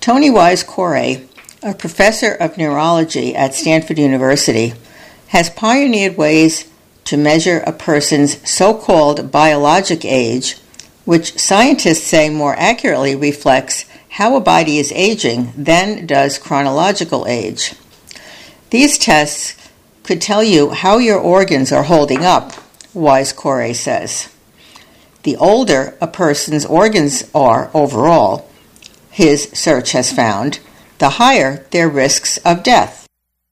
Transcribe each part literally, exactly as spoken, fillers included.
Tony Wise-Corey, a professor of neurology at Stanford University, has pioneered ways to measure a person's so-called biologic age, which scientists say more accurately reflects how a body is aging than does chronological age. These tests could tell you how your organs are holding up, Wise-Corey says. The older a person's organs are overall, his search has found, the higher their risks of death.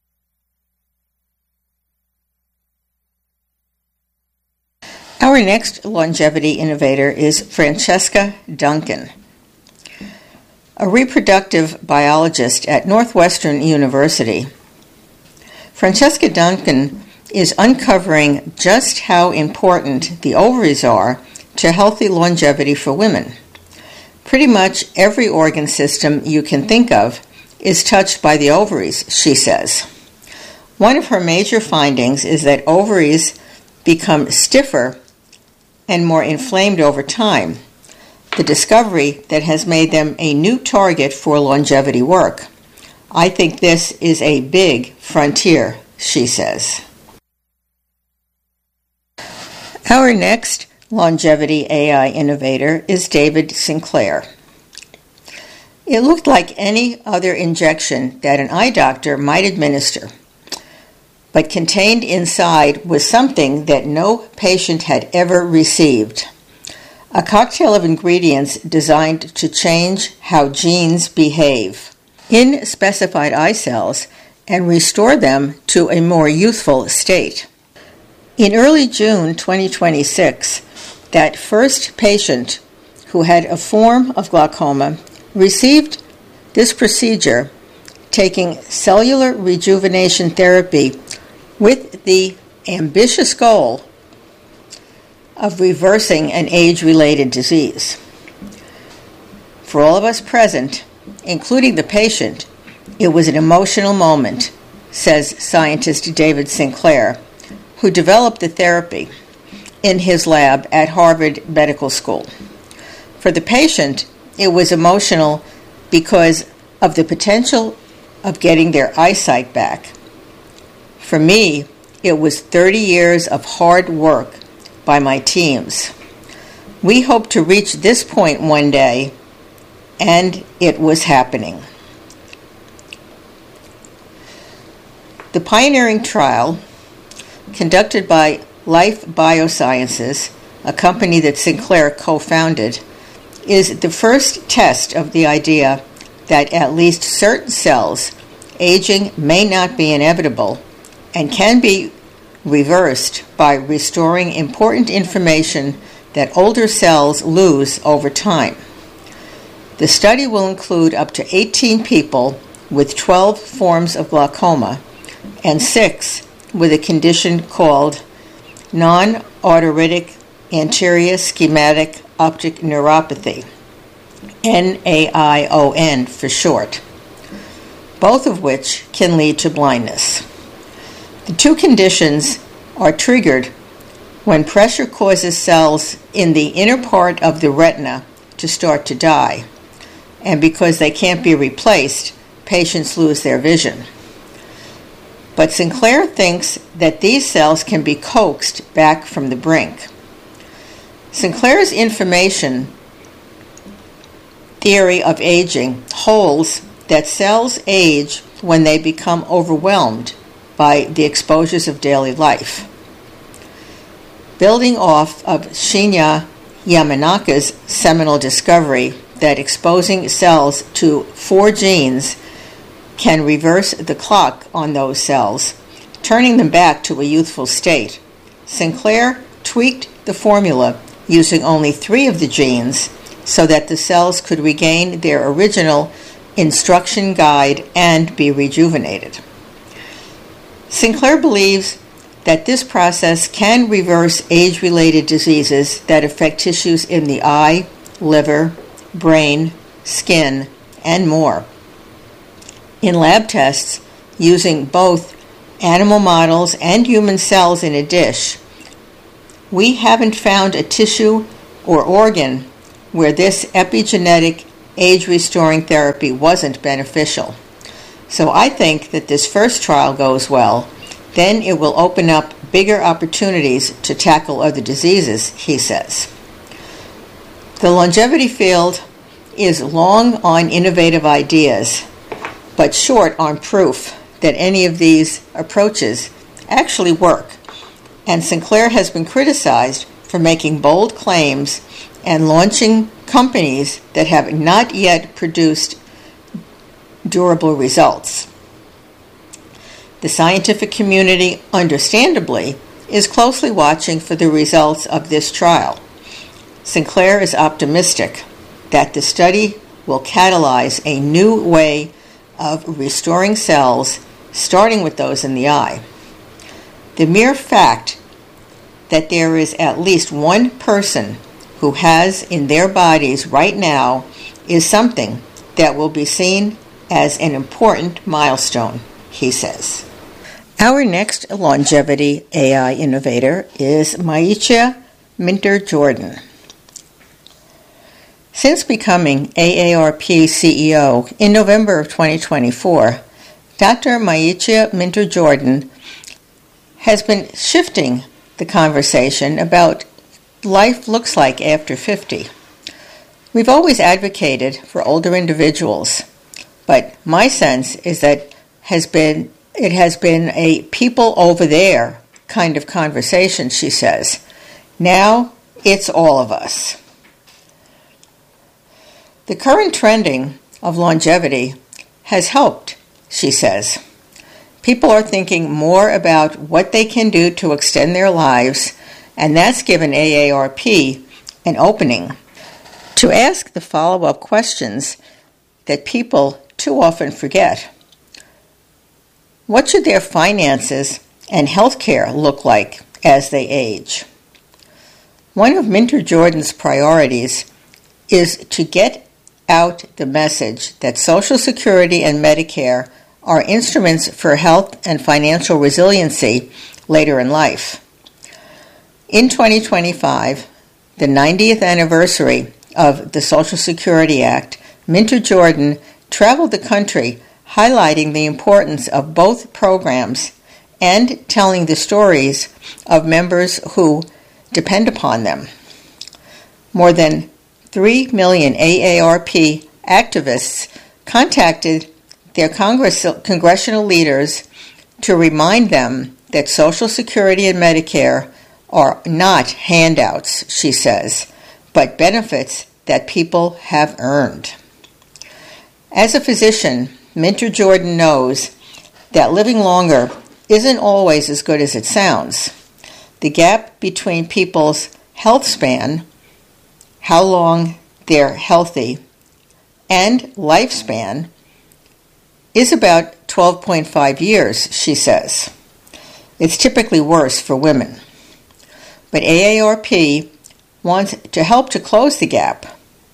Our next longevity innovator is Francesca Duncan, a reproductive biologist at Northwestern University. Francesca Duncan is uncovering just how important the ovaries are to healthy longevity for women. Pretty much every organ system you can think of is touched by the ovaries, she says. One of her major findings is that ovaries become stiffer and more inflamed over time, the discovery that has made them a new target for longevity work. I think this is a big frontier, she says. Our next longevity A I innovator is David Sinclair. It looked like any other injection that an eye doctor might administer, but contained inside was something that no patient had ever received. A cocktail of ingredients designed to change how genes behave in specified eye cells and restore them to a more youthful state. In early June twenty twenty-six, that first patient who had a form of glaucoma received this procedure, taking cellular rejuvenation therapy with the ambitious goal of reversing an age-related disease. For all of us present, including the patient, it was an emotional moment, says scientist David Sinclair, who developed the therapy in his lab at Harvard Medical School. For the patient, it was emotional because of the potential of getting their eyesight back. For me, it was thirty years of hard work by my teams. We hope to reach this point one day, and it was happening. The pioneering trial, conducted by Life Biosciences, a company that Sinclair co-founded, is the first test of the idea that at least certain cells aging may not be inevitable and can be reversed by restoring important information that older cells lose over time. The study will include up to eighteen people with twelve forms of glaucoma and six with a condition called non-arteritic anterior schematic optic neuropathy, N A I O N for short, both of which can lead to blindness. The two conditions are triggered when pressure causes cells in the inner part of the retina to start to die, and because they can't be replaced, patients lose their vision. But Sinclair thinks that these cells can be coaxed back from the brink. Sinclair's information theory of aging holds that cells age when they become overwhelmed by the exposures of daily life. Building off of Shinya Yamanaka's seminal discovery that exposing cells to four genes can reverse the clock on those cells, turning them back to a youthful state, Sinclair tweaked the formula using only three of the genes so that the cells could regain their original instruction guide and be rejuvenated. Sinclair believes that this process can reverse age-related diseases that affect tissues in the eye, liver, brain, skin, and more. In lab tests, using both animal models and human cells in a dish, we haven't found a tissue or organ where this epigenetic age-restoring therapy wasn't beneficial. So I think that this first trial goes well, then it will open up bigger opportunities to tackle other diseases, he says. The longevity field is long on innovative ideas, but short on proof that any of these approaches actually work. And Sinclair has been criticized for making bold claims and launching companies that have not yet produced durable results. The scientific community, understandably, is closely watching for the results of this trial. Sinclair is optimistic that the study will catalyze a new way of restoring cells, starting with those in the eye. The mere fact that there is at least one person who has in their bodies right now is something that will be seen as an important milestone, he says. Our next longevity A I innovator is Mycia Minter-Jordan. Since becoming A A R P C E O in November of twenty twenty-four, Doctor Mycia Minter-Jordan has been shifting the conversation about life looks like after fifty. We've always advocated for older individuals, but my sense is that has been it has been a people over there kind of conversation, she says. Now it's all of us. The current trending of longevity has helped, she says. People are thinking more about what they can do to extend their lives, and that's given A A R P an opening to ask the follow-up questions that people too often forget. What should their finances and health care look like as they age? One of Minter-Jordan's priorities is to get out the message that Social Security and Medicare are instruments for health and financial resiliency later in life. In twenty twenty-five, the ninetieth anniversary of the Social Security Act, Minter-Jordan traveled the country highlighting the importance of both programs and telling the stories of members who depend upon them. More than three million A A R P activists contacted their Congress, congressional leaders to remind them that Social Security and Medicare are not handouts, she says, but benefits that people have earned. As a physician, Minter-Jordan knows that living longer isn't always as good as it sounds. The gap between people's health span, how long they're healthy, and lifespan is about twelve point five years, she says. It's typically worse for women. But A A R P wants to help to close the gap.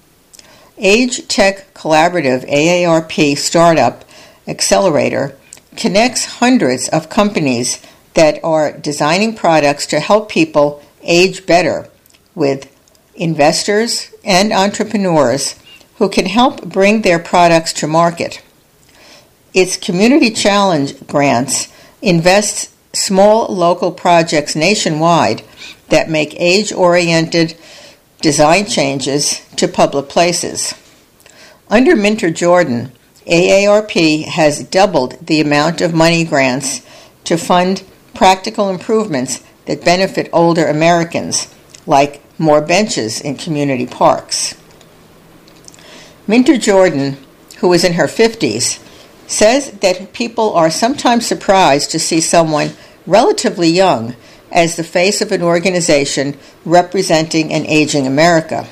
Age Tech Collaborative A A R P Startup Accelerator connects hundreds of companies that are designing products to help people age better with investors and entrepreneurs who can help bring their products to market. Its Community Challenge grants invests small local projects nationwide that make age-oriented design changes to public places. Under Minter-Jordan, A A R P has doubled the amount of money grants to fund practical improvements that benefit older Americans, like more benches in community parks. Minter-Jordan, who is in her fifties, says that people are sometimes surprised to see someone relatively young as the face of an organization representing an aging America.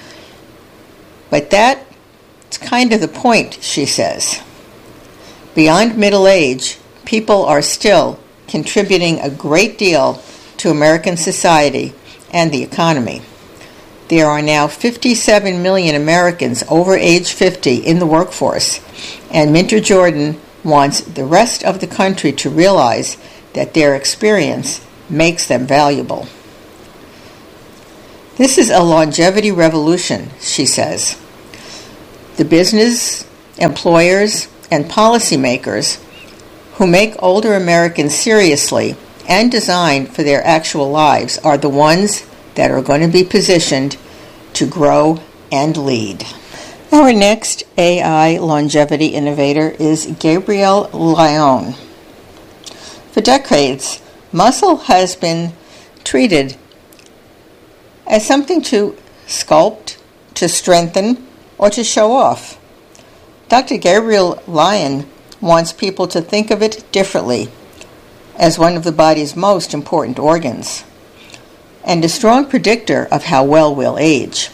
But that's kind of the point, she says. Beyond middle age, people are still contributing a great deal to American society and the economy. There are now fifty-seven million Americans over age fifty in the workforce, and Minter-Jordan wants the rest of the country to realize that their experience makes them valuable. This is a longevity revolution, she says. The business, employers, and policymakers who make older Americans seriously and designed for their actual lives are the ones that are going to be positioned to grow and lead. Our next A I longevity innovator is Gabrielle Lyon. For decades, muscle has been treated as something to sculpt, to strengthen, or to show off. Doctor Gabrielle Lyon wants people to think of it differently, as one of the body's most important organs, and a strong predictor of how well we'll age.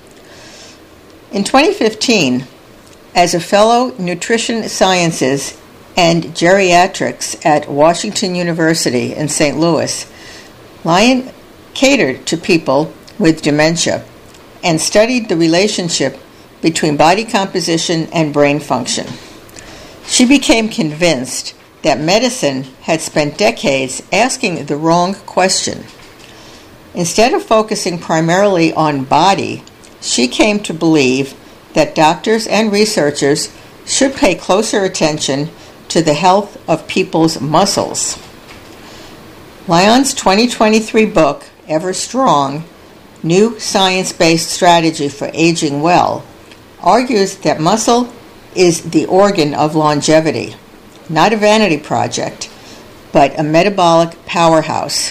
In twenty fifteen, as a fellow nutrition sciences and geriatrics at Washington University in Saint Louis, Lyon catered to people with dementia and studied the relationship between body composition and brain function. She became convinced that medicine had spent decades asking the wrong question. Instead of focusing primarily on body, she came to believe that doctors and researchers should pay closer attention to the health of people's muscles. Lyon's twenty twenty-three book, Ever Strong, New Science-Based Strategy for Aging Well, argues that muscle is the organ of longevity, not a vanity project, but a metabolic powerhouse.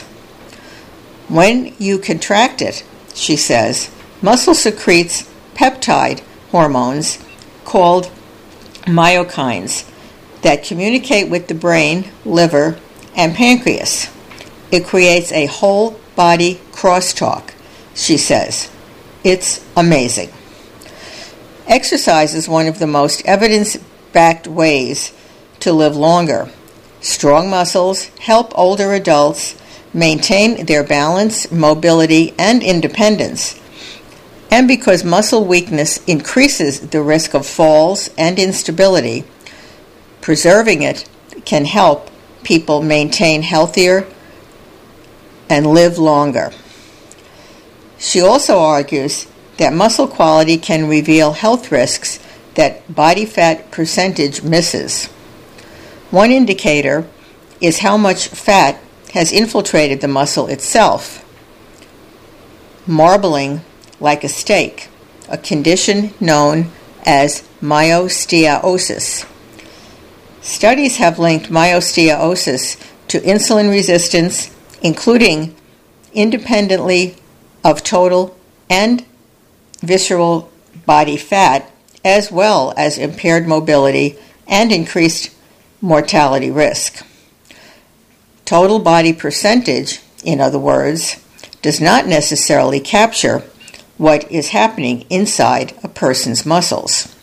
When you contract it, she says, muscle secretes peptide hormones called myokines that communicate with the brain, liver, and pancreas. It creates a whole body crosstalk, she says. It's amazing. Exercise is one of the most evidence-backed ways to live longer. Strong muscles help older adults maintain their balance, mobility, and independence. And because muscle weakness increases the risk of falls and instability, preserving it can help people maintain healthier and live longer. She also argues that muscle quality can reveal health risks that body fat percentage misses. One indicator is how much fat has infiltrated the muscle itself, marbling like a steak, a condition known as myosteosis. Studies have linked myosteosis to insulin resistance, including independently of total and visceral body fat, as well as impaired mobility and increased mortality risk. Total body percentage, in other words, does not necessarily capture what is happening inside a person's muscles.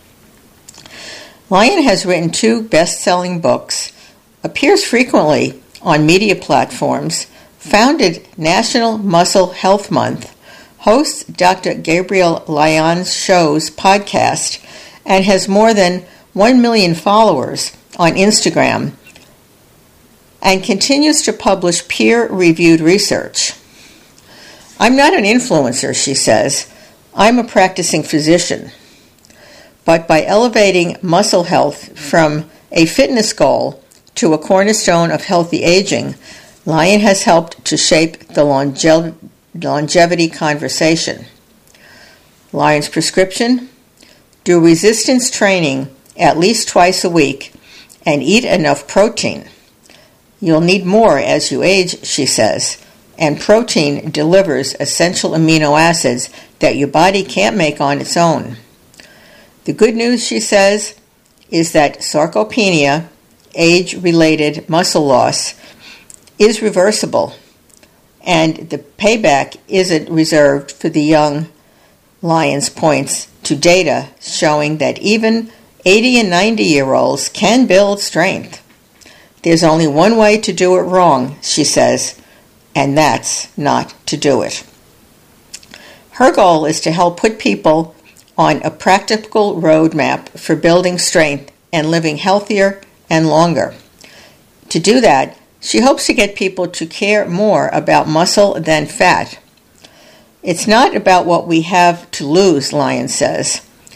Lyon has written two best-selling books, appears frequently on media platforms, founded National Muscle Health Month, hosts Doctor Gabrielle Lyon's Show's podcast, and has more than one million followers on Instagram, and continues to publish peer-reviewed research. I'm not an influencer, she says. I'm a practicing physician. But by elevating muscle health from a fitness goal to a cornerstone of healthy aging, Lyon has helped to shape the longe- longevity conversation. Lyon's prescription: do resistance training at least twice a week and eat enough protein. You'll need more as you age, she says, and protein delivers essential amino acids that your body can't make on its own. The good news, she says, is that sarcopenia, age-related muscle loss, is reversible, and the payback isn't reserved for the young. Lyon's points to data showing that even eighty and ninety-year-olds can build strength. There's only one way to do it wrong, she says, and that's not to do it. Her goal is to help put people on a practical roadmap for building strength and living healthier and longer. To do that, she hopes to get people to care more about muscle than fat. It's not about what we have to lose, Lyon says,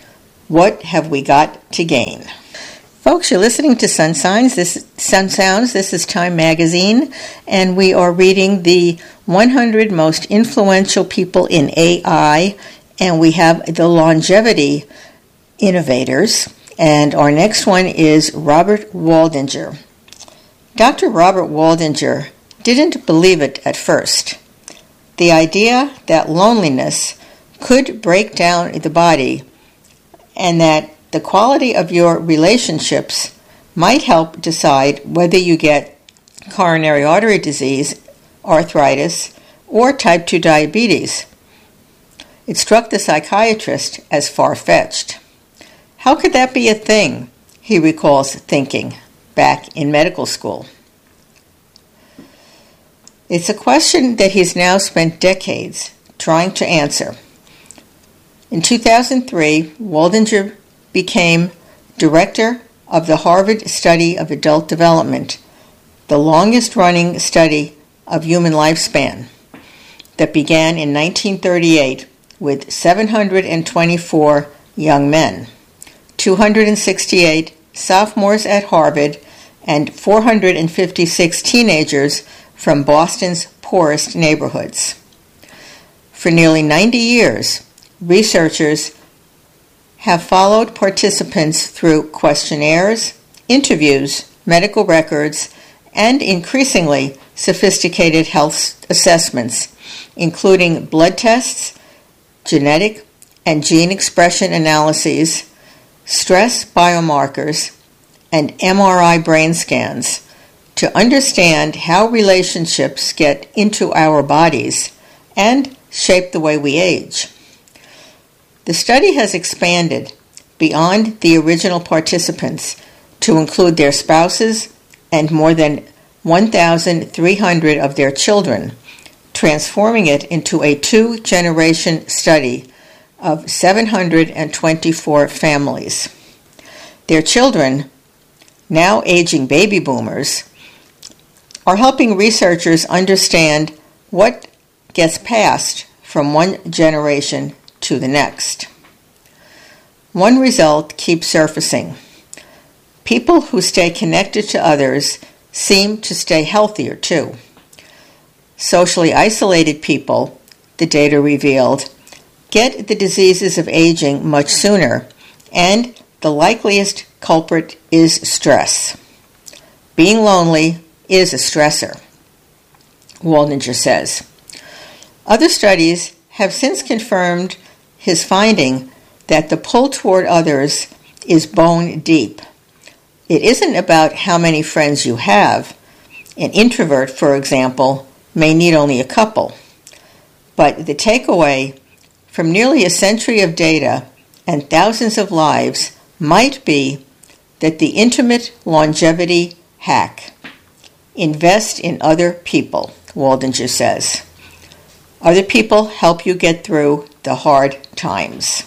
What have we got to gain? Folks, you're listening to Sun Signs. This Sun Sounds. This is Time Magazine, and we are reading the one hundred most influential people in A I, and we have the longevity innovators, and our next one is Robert Waldinger. Doctor Robert Waldinger didn't believe it at first. The idea that loneliness could break down the body and that the quality of your relationships might help decide whether you get coronary artery disease, arthritis, or type two diabetes. It struck the psychiatrist as far-fetched. How could that be a thing, he recalls thinking back in medical school. It's a question that he's now spent decades trying to answer. In two thousand three, Waldinger became director of the Harvard Study of Adult Development, the longest-running study of human lifespan, that began in nineteen thirty-eight with seven hundred twenty-four young men, two hundred sixty-eight sophomores at Harvard, and four hundred fifty-six teenagers from Boston's poorest neighborhoods. For nearly ninety years, researchers have followed participants through questionnaires, interviews, medical records, and increasingly sophisticated health assessments, including blood tests, genetic and gene expression analyses, stress biomarkers, and M R I brain scans to understand how relationships get into our bodies and shape the way we age. The study has expanded beyond the original participants to include their spouses and more than one thousand three hundred of their children, transforming it into a two-generation study of seven hundred twenty-four families. Their children, now aging baby boomers, are helping researchers understand what gets passed from one generation to the next. One result keeps surfacing. People who stay connected to others seem to stay healthier too. Socially isolated people, the data revealed, get the diseases of aging much sooner, and the likeliest culprit is stress. Being lonely is a stressor, Waldinger says. Other studies have since confirmed his finding that the pull toward others is bone deep. It isn't about how many friends you have. An introvert, for example, may need only a couple. But the takeaway from nearly a century of data and thousands of lives might be that the intimate longevity hack: invest in other people, Waldinger says. Other people help you get through the hard times.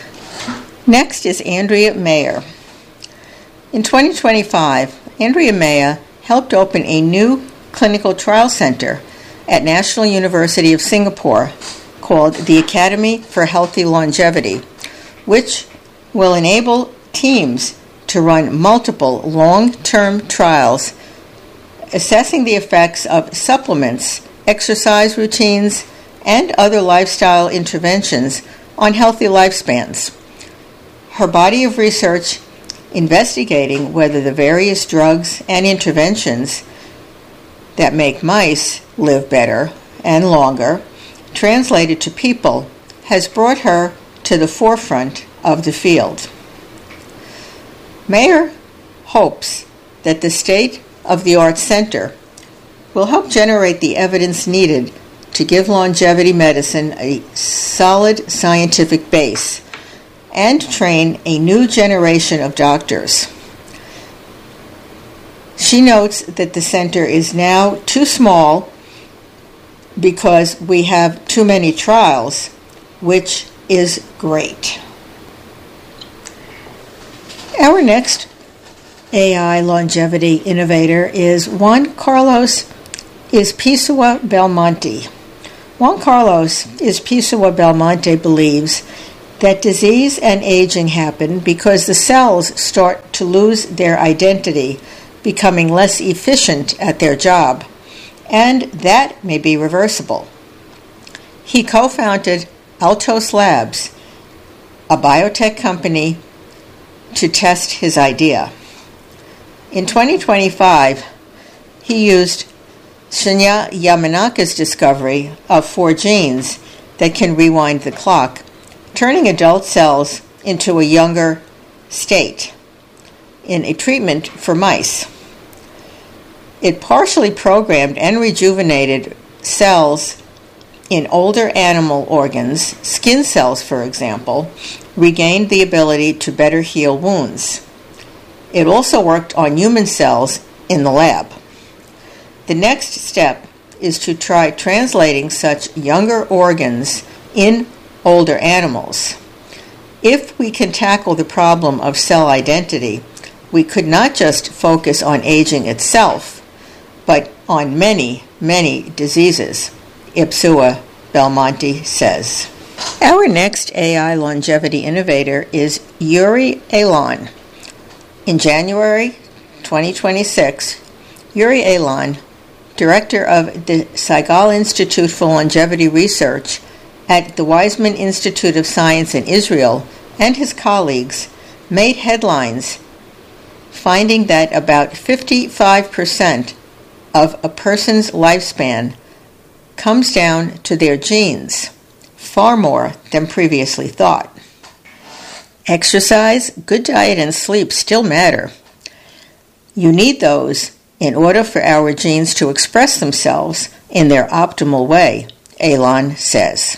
Next is Andrea Mayer. In twenty twenty-five, Andrea Mayer helped open a new clinical trial center at National University of Singapore called the Academy for Healthy Longevity, which will enable teams to run multiple long-term trials assessing the effects of supplements, exercise routines, and other lifestyle interventions on healthy lifespans. Her body of research investigating whether the various drugs and interventions that make mice live better and longer translated to people has brought her to the forefront of the field. Mayer hopes that the state-of-the-art center will help generate the evidence needed to give longevity medicine a solid scientific base and train a new generation of doctors. She notes that the center is now too small because we have too many trials, which is great. Our next A I longevity innovator is Juan Carlos Ispisua Belmonte. Juan Carlos Ispisua Belmonte believes that disease and aging happen because the cells start to lose their identity, becoming less efficient at their job, and that may be reversible. He co-founded Altos Labs, a biotech company, to test his idea. In twenty twenty-five, he used Shinya Yamanaka's discovery of four genes that can rewind the clock, turning adult cells into a younger state in a treatment for mice. It partially programmed and rejuvenated cells in older animal organs. Skin cells, for example, regained the ability to better heal wounds. It also worked on human cells in the lab. The next step is to try translating such younger organs in older animals. If we can tackle the problem of cell identity, we could not just focus on aging itself, but on many, many diseases, Ipsua Belmonte says. Our next A I longevity innovator is Yuri Alon. In January twenty twenty-six, Yuri Alon, director of the Segal Institute for Longevity Research at the Weizmann Institute of Science in Israel, and his colleagues made headlines finding that about fifty-five percent of a person's lifespan comes down to their genes, far more than previously thought. Exercise, good diet, and sleep still matter. You need those in order for our genes to express themselves in their optimal way, Alon says.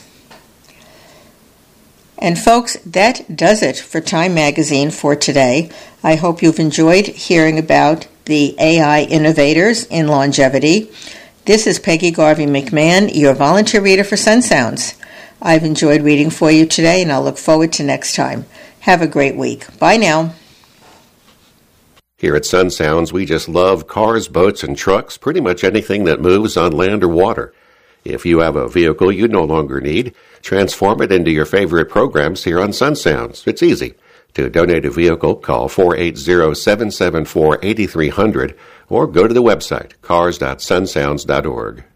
And folks, that does it for Time Magazine for today. I hope you've enjoyed hearing about the A I innovators in longevity. This is Peggy Garvey McMahon, your volunteer reader for Sun Sounds. I've enjoyed reading for you today, and I'll look forward to next time. Have a great week. Bye now. Here at Sun Sounds, we just love cars, boats, and trucks, pretty much anything that moves on land or water. If you have a vehicle you no longer need, transform it into your favorite programs here on Sun Sounds. It's easy. To donate a vehicle, call four eight zero, seven seven four, eight three zero zero or go to the website cars dot sun sounds dot org.